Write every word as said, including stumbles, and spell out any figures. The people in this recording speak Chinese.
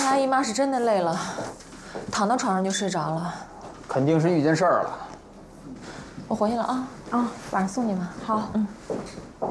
看来姨妈是真的累了，躺到床上就睡着了。 肯定是遇见事儿了。 我回去了啊啊，晚上送你们。好，嗯。